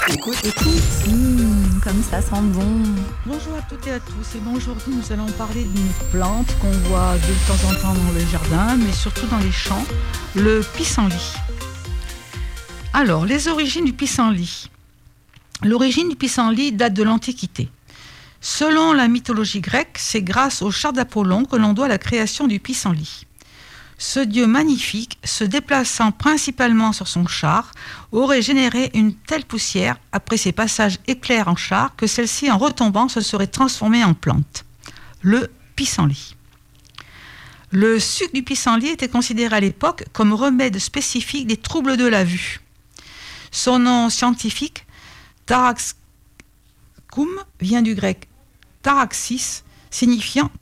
Écoute, Comme ça sent bon. bonjour à toutes et à tous. Et bon, aujourd'hui, nous allons parler d'une plante qu'on voit de temps en temps dans le jardin, mais surtout dans les champs, le pissenlit. Alors, les origines du pissenlit. L'origine du pissenlit date de l'Antiquité. Selon la mythologie grecque, c'est grâce au char d'Apollon que l'on doit la création du pissenlit. Ce dieu magnifique, se déplaçant principalement sur son char, aurait généré une telle poussière après ses passages éclairs en char que celle-ci, en retombant, se serait transformée en plante. Le pissenlit. Le suc du pissenlit était considéré à l'époque comme remède spécifique des troubles de la vue. Son nom scientifique, Taraxacum, vient du grec taraxis, signifiant